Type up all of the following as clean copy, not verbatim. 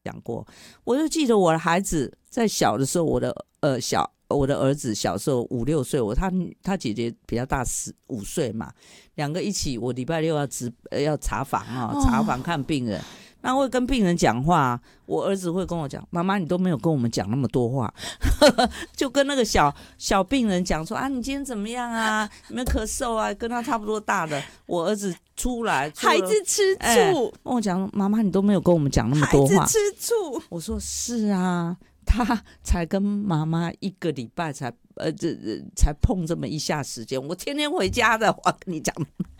讲过，我就记得我的孩子在小的时候，我的儿子小时候5、6岁，他姐姐比较大5岁嘛，两个一起，我礼拜六要查房查房看病人。那会跟病人讲话，我儿子会跟我讲，妈妈你都没有跟我们讲那么多话，就跟那个小病人讲说啊，你今天怎么样啊？有没有咳嗽啊？跟他差不多大的，我儿子出来， 孩子吃醋， 跟我讲，妈妈你都没有跟我们讲那么多话， 孩子吃醋。 我说是啊，他才跟妈妈1个礼拜才碰这么一下时间，我天天回家的，我跟你讲。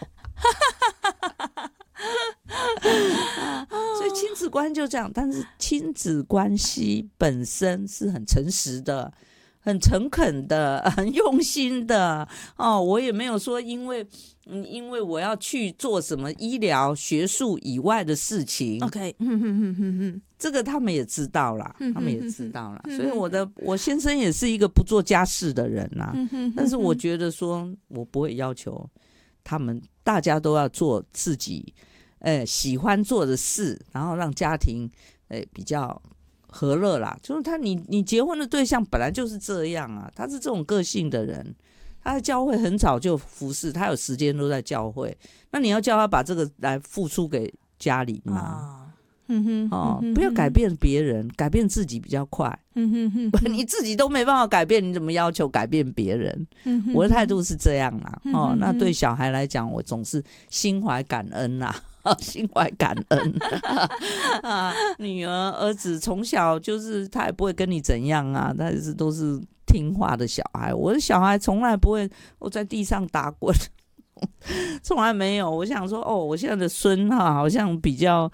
所以亲子关系就这样，但是亲子关系本身是很诚实的、很诚恳的、很用心的我也没有说因为我要去做什么医疗学术以外的事情。 OK， 这个他们也知道啦，所以我先生也是一个不做家事的人啦，但是我觉得说我不会要求他们大家都要做自己喜欢做的事，然后让家庭比较和乐啦。就是你结婚的对象本来就是这样啊，他是这种个性的人，他在教会很早就服侍，他有时间都在教会，那你要叫他把这个来付出给家里吗？不要改变别人，改变自己比较快。你自己都没办法改变，你怎么要求改变别人？我的态度是这样啦。那对小孩来讲，我总是心怀感恩啦。心怀感恩女儿儿子从小就是他也不会跟你怎样啊，他都是听话的小孩。我的小孩从来不会我在地上打滚，从来没有。我想说我现在的孙好像比较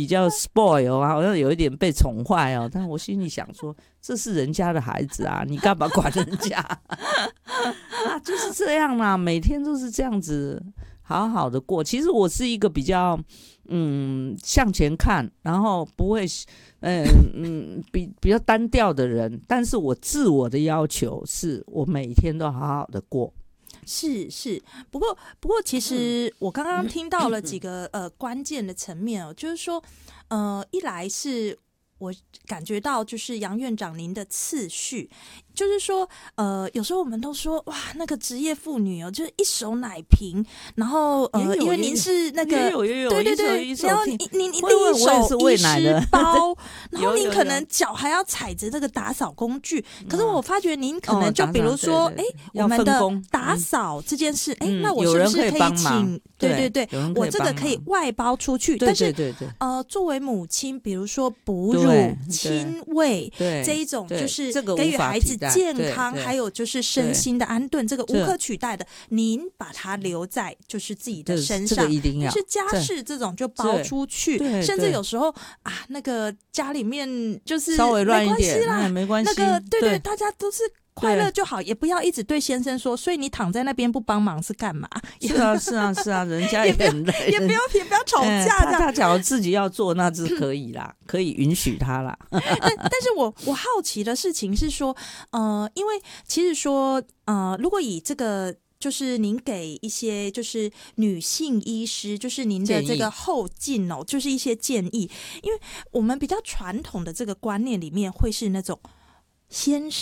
spoil 啊，好像有一点被宠坏但我心里想说，这是人家的孩子啊，你干嘛管人家就是这样啦，每天都是这样子好好的过。其实我是一个比较向前看，然后不会比较单调的人，但是我自我的要求是我每天都好好的过。 是，不过其实我刚刚听到了几个关键的层面就是说一来是我感觉到就是杨院长您的次序，就是说有时候我们都说哇，那个职业妇女就是一手奶瓶，然后因为您是那个对，然后你第一手医师包，然后您可能脚还要踩着这个打扫工具，可是我发觉您可能就比如说我们的打扫这件事那我是不是可以请对我这个可以外包出去，但是作为母亲，比如说哺乳亲喂这一种，就是给予孩子健康还有就是身心的安顿，这个无可取代的，您把它留在就是自己的身上，但是家事这种就包出去，甚至有时候那个家里面就是稍微乱一点没关系啦，那个对大家都是快乐就好，也不要一直对先生说，所以你躺在那边不帮忙是干嘛？ 是啊，人家也很累， 也不要吵架。 他假如自己要做，那是可以啦，可以允许他啦。 但是我好奇的事情是说，因为其实说，如果以这个。就是您给一些就是女性医师，就是您的这个后进就是一些建议，因为我们比较传统的这个观念里面会是那种先